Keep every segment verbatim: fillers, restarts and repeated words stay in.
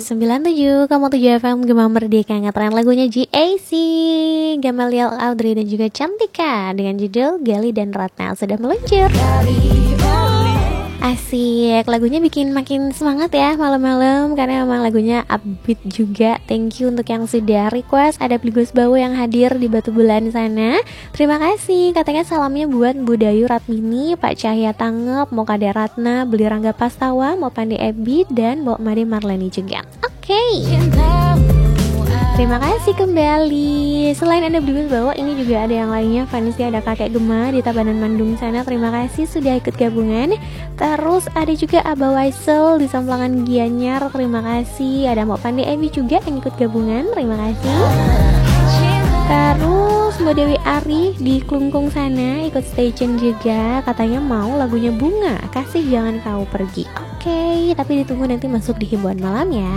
sembilan puluh tujuh koma tujuh F M Gema Merdeka, ngetren lagunya G A C, Gamaliel Audrey dan juga Cantika dengan judul Gali dan Ratna sudah meluncur. Asik, lagunya bikin makin semangat ya malam-malam karena memang lagunya upbeat juga. Thank you untuk yang sudah request. Ada Pligus Bawo yang hadir di Batu Bulan sana. Terima kasih. Katanya salamnya buat Budayu Ratmini, Pak Cahya Tangep, Mokade Ratna, Beli Rangga Pastawa, Mau Pandi Ebi, dan Mbok Made Marleni juga. Oke, okay. Terima kasih kembali. Selain ada Pligus Bawo, ini juga ada yang lainnya. Vanessa, ada Kakek Gema di Tabanan Bandung sana. Terima kasih sudah ikut gabungan. Terus ada juga Abah Waisel di Samplangan Gianyar. Terima kasih. Ada Mbok Pandi Ebi juga yang ikut gabungan. Terima kasih. Terus Mbak Dewi Ari di Klungkung sana ikut stay tune juga. Katanya mau lagunya Bunga, Kasih Jangan Kau Pergi. Oke, okay, tapi ditunggu nanti masuk di hiburan malam ya.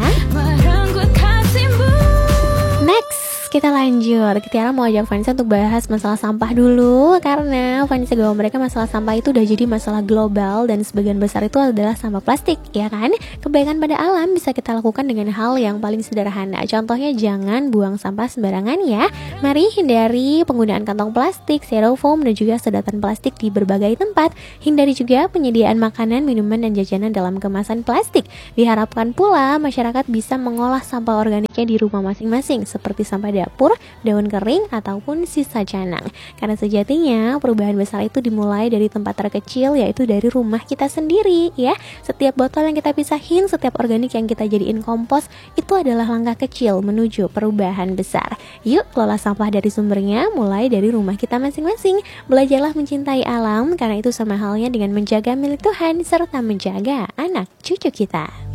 Next, kita lanjut. Tiara mau ajak Vanessa untuk bahas masalah sampah dulu. Karena Vanessa gaul mereka masalah sampah itu udah jadi masalah global. Dan sebagian besar itu adalah sampah plastik, ya kan? Kebaikan pada alam bisa kita lakukan dengan hal yang paling sederhana. Contohnya jangan buang sampah sembarangan ya. Mari hindari penggunaan kantong plastik, styrofoam, dan juga sedotan plastik di berbagai tempat. Hindari juga penyediaan makanan, minuman, dan jajanan dalam kemasan plastik. Diharapkan pula masyarakat bisa mengolah sampah organiknya di rumah masing-masing, seperti sampah dapur, daun kering, ataupun sisa canang. Karena sejatinya perubahan besar itu dimulai dari tempat terkecil, yaitu dari rumah kita sendiri ya. Setiap botol yang kita pisahin, setiap organik yang kita jadiin kompos, itu adalah langkah kecil menuju perubahan besar. Yuk kelola sampah dari sumbernya, mulai dari rumah kita masing-masing. Belajarlah mencintai alam, karena itu sama halnya dengan menjaga milik Tuhan serta menjaga anak cucu kita.